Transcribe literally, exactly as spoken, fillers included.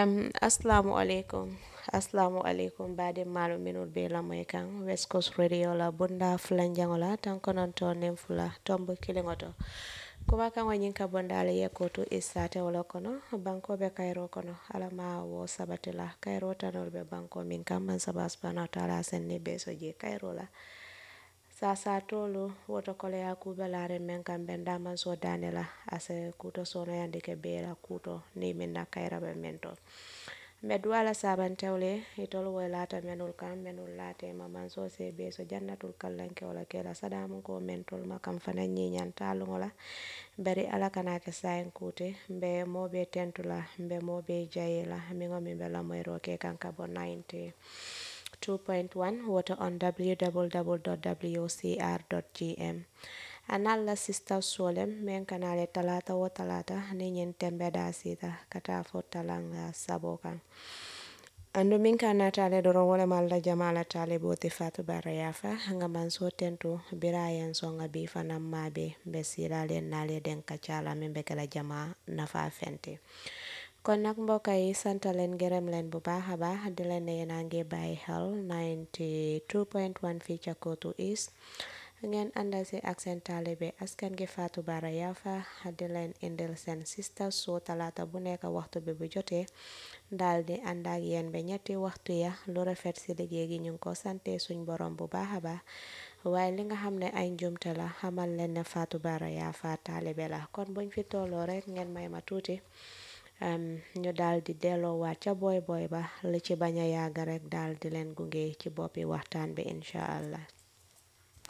Um, Assalamu alaikum. Assalamu alaikum. Badi malu minul be la moy kan West Coast Radio la bunda fulanjangola tan kononto nem fula tombo kilingoto. Kuma kan wanyin ka bonda le yekoto isate wala kono banko be kairo kono alama wo sabatila kairo tanol be banko min kam man sabas bana tala sen ni be soje kairo la sasa tolu woto kole ya kubelare men kam ben daman so danela ase kuto sono yande ke bela kuto ni min na kaira be mento medwala saban tewle itolu welata menul kam menul late maman so se be so jannatul kallanke wala kela sadam ko mentol makam fana nyinan talungola bari ala kana ke sayen kute mbe mobe tentula mbe mobe jayela mingo mimbe la moyro ke kanka bo ninety two point one water on w w w dot w c r dot g m analla sister solem men kanale talata wo talata ni nyen tembe da sita kata fo talanga sabokan andu min kana tale doron wala malla jamala tale boti fatu bara yafa nga man so tentu birayan so nga bi fanam mabe be sirale nale den kacala min be kala jama nafa fente kon nak mbokk yi sant leen gërëm leen bu baax a baax di leen ne yéen a ngi bàyyi xel ninety two point one fii ca Kotu East ngeen àndal si ak seen taalibe askan gi Fatou Bara Yafa di leen indil seen sisters show talaata bu nekk waxtu bi bu jotee daal di ànd ak yéen ba ñetti waxtu ya lu rafet si liggéey gi ñu ngi ko sante suñ borom bu baax a baax waaye li nga xam ne ay njumte la xamal leen ne Fatou Bara Yafa taalibe la kon buñ fi tolloo rek ngeen may ma tuuti ñu daal di delloo waat ca boy boy ba li ci bañ a yàgg rek daal di leen gunge ci boppi waxtaan bi incha allah